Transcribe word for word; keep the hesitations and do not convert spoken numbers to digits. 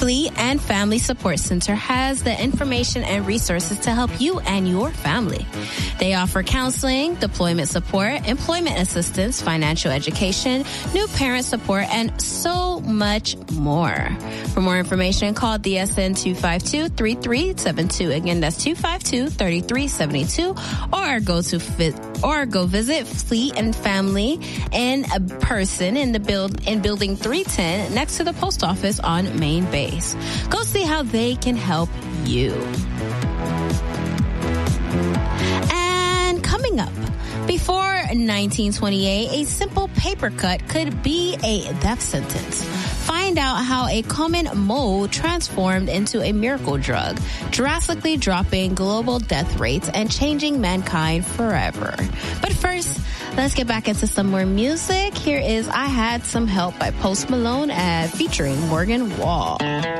Fleet and Family Support Center has the information and resources to help you and your family. They offer counseling, deployment support, employment assistance, financial education, new parent support, and so much more. For more information, call D S N two five two, three three seven two. Again, that's two five two, three three seven two, or go to fit, or go visit Fleet and Family in a person in the build in building three ten next to the post office on Main Base. Go see how they can help you. And coming up, before nineteen twenty-eight, a simple paper cut could be a death sentence. Find out how a common mold transformed into a miracle drug, drastically dropping global death rates and changing mankind forever. But first, let's get back into some more music. Here is I Had Some Help by Post Malone, uh, featuring Morgan Wall.